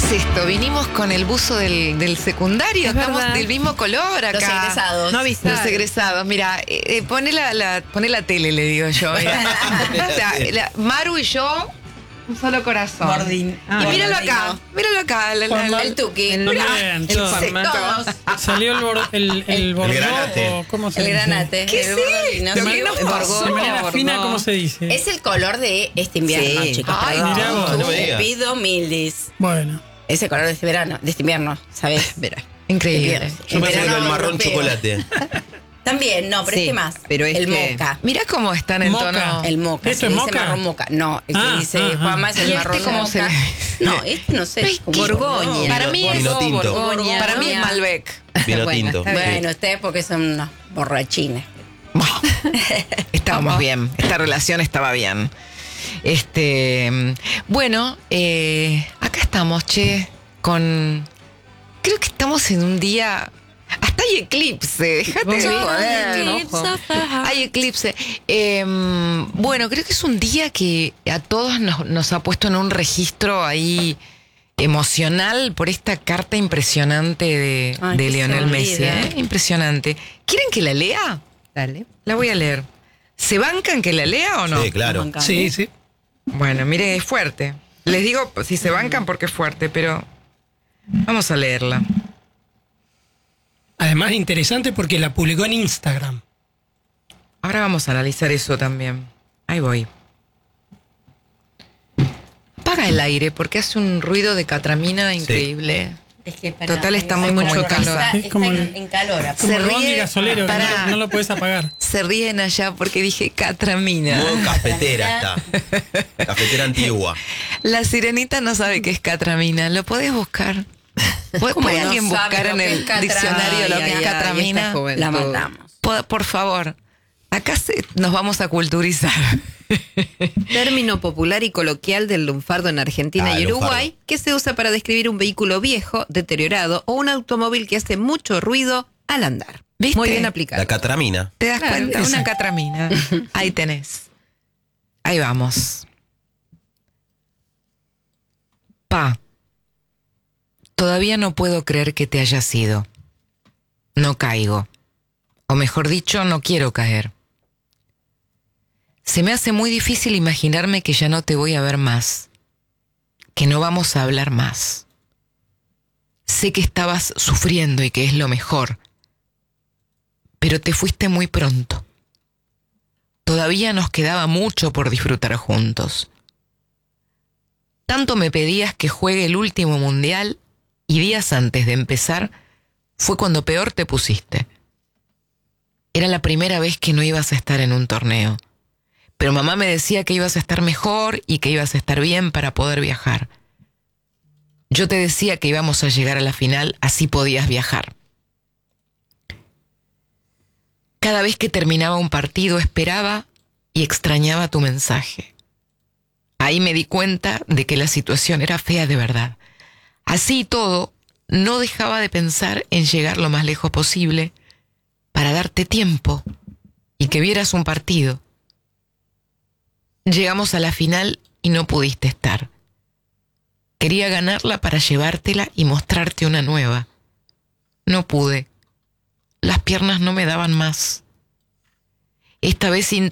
es esto? Vinimos con el buzo del secundario, Es estamos verdad. del mismo color acá. Los egresados. No avisaron. Los egresados, mira, poné la tele, le digo yo. Mira. O sea, Maru y yo, un solo corazón. Bordín. Y míralo acá, El Tuki. Muy Mirá, bien, el todo. Juanma. Todos. Salió el bordó, granate. o ¿cómo se El dice? granate. ¿Qué el sí? bordino. De Sí, manera el pasó. borgó. De manera Bordó. fina, ¿cómo se dice? Es el color de este invierno, Sí. chicos. Ay, perdón. mirá vos, no me digas. Pido mildis. Bueno. Es el color de este verano, de este invierno, ¿sabes? Verá, increíble. Yo pensé que verano era el marrón europeo. chocolate. También, no, pero Sí, este más. pero es el que- moca. Mirá cómo están en Moca. tono. El moca. ¿Esto se es dice moca? marrón moca. No, el que dice Juanma es ¿Y el este marrón cómo moca. se le- No, este no sé. es como Borgoña. Para mí es Vino tinto. Borgoña. Para mí es Malbec. Vino Bueno, tinto. está bien. Bueno, ustedes porque son unos borrachines. Estábamos bien, esta relación estaba bien. Bueno, acá estamos, che, creo que estamos en un día. Hasta hay eclipse, déjate de joder. Hay eclipse. Bueno, creo que es un día que a todos nos ha puesto en un registro ahí emocional por esta carta impresionante de Ay, qué Lionel Messi. sentida. Impresionante. ¿Quieren que la lea? Dale. La voy a leer. ¿Se bancan que la lea o no? Sí, claro. Sí, sí. Bueno, mire, es fuerte. Les digo si se bancan porque es fuerte, pero vamos a leerla. Además, interesante porque la publicó en Instagram. Ahora vamos a analizar eso también. Ahí voy. Apaga el aire porque hace un ruido de catramina increíble. Es que Total, está muy mucho calor. Es como el- en calor. Como Se el bondi ríe, gasolero, que pará. no lo puedes apagar. Se ríen allá porque dije catramina. Modo cafetera está. Cafetera antigua. La sirenita no sabe qué es catramina. ¿Lo podés buscar? ¿Puede ¿Cómo no alguien sabe buscar lo en que el es catramina? diccionario lo que es Ay, ay, catramina? La matamos. Por favor, acá nos vamos a culturizar. Término popular y coloquial del lunfardo en Argentina Ah, y el Uruguay, lunfardo. que se usa para describir un vehículo viejo, deteriorado o un automóvil que hace mucho ruido al andar. ¿Viste? Muy bien La aplicado. catramina. ¿Te das Claro, cuenta? esa. Una catramina. Ahí tenés. Ahí vamos. Pa. Todavía no puedo creer que te hayas ido. No caigo. O mejor dicho, no quiero caer. Se me hace muy difícil imaginarme que ya no te voy a ver más. Que no vamos a hablar más. Sé que estabas sufriendo y que es lo mejor. Pero te fuiste muy pronto. Todavía nos quedaba mucho por disfrutar juntos. Tanto me pedías que juegue el último mundial y días antes de empezar fue cuando peor te pusiste. Era la primera vez que no ibas a estar en un torneo. Pero mamá me decía que ibas a estar mejor y que ibas a estar bien para poder viajar. Yo te decía que íbamos a llegar a la final, así podías viajar. Cada vez que terminaba un partido esperaba y extrañaba tu mensaje. Ahí me di cuenta de que la situación era fea de verdad. Así y todo, no dejaba de pensar en llegar lo más lejos posible para darte tiempo y que vieras un partido. Llegamos a la final y no pudiste estar. Quería ganarla para llevártela y mostrarte una nueva. No pude. Las piernas no me daban más. Esta vez